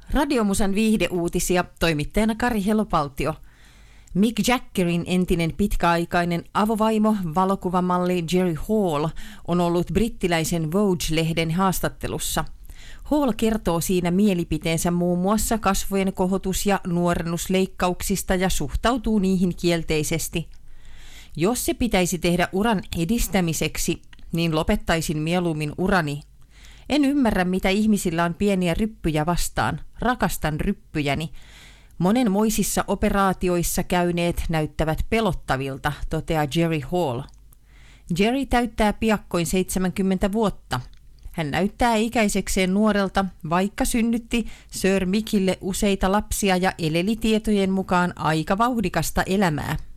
Radiomusan viihdeuutisia, toimittajana Kari Helopaltio. Mick Jaggerin entinen pitkäaikainen avovaimo, valokuvamalli Jerry Hall, on ollut brittiläisen Vogue-lehden haastattelussa. Hall kertoo siinä mielipiteensä muun muassa kasvojen kohotus- ja nuorennusleikkauksista ja suhtautuu niihin kielteisesti. Jos se pitäisi tehdä uran edistämiseksi, niin lopettaisin mieluummin urani. En ymmärrä, mitä ihmisillä on pieniä ryppyjä vastaan. Rakastan ryppyjäni. Monenmoisissa operaatioissa käyneet näyttävät pelottavilta, toteaa Jerry Hall. Jerry täyttää piakkoin 70 vuotta. Hän näyttää ikäisekseen nuorelta, vaikka synnytti Sir Mickille useita lapsia ja eleli tietojen mukaan aika vauhdikasta elämää.